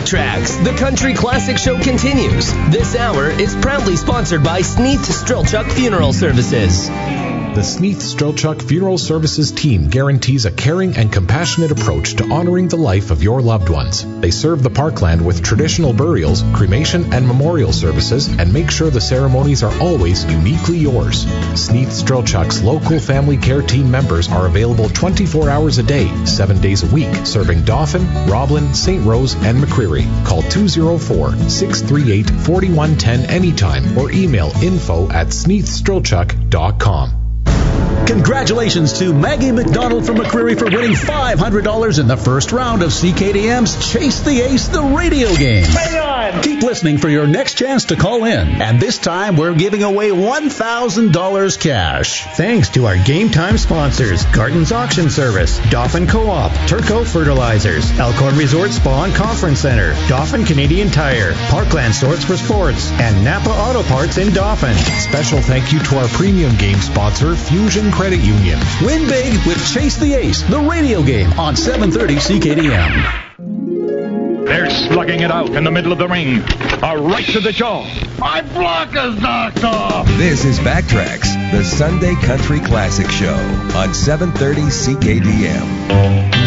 Backtracks, the Country Classic Show continues. This hour is proudly sponsored by Sneath Strelchuk Funeral Services. The Sneath Strelchuk Funeral Services team guarantees a caring and compassionate approach to honoring the life of your loved ones. They serve the Parkland with traditional burials, cremation, and memorial services, and make sure the ceremonies are always uniquely yours. Sneath Strelchuk's local family care team members are available 24 hours a day, 7 days a week, serving Dauphin, Roblin, St. Rose, and McCreary. Call 204-638-4110 anytime or email info@sneathstrelchuk.com. Congratulations to Maggie McDonald from McCreary for winning $500 in the first round of CKDM's Chase the Ace, the radio game. Hang on! Keep listening for your next chance to call in. And this time, we're giving away $1,000 cash. Thanks to our game time sponsors, Garden's Auction Service, Dauphin Co-op, Turco Fertilizers, Elkhorn Resort Spa and Conference Center, Dauphin Canadian Tire, Parkland Sorts for Sports, and Napa Auto Parts in Dauphin. Special thank you to our premium game sponsor, Fusion Credit Union. Win big with Chase the Ace, the radio game on 730 CKDM. They're slugging it out in the middle of the ring. A right to the jaw. My block is knocked off. This is Backtracks, the Sunday Country Classic Show on 730 CKDM.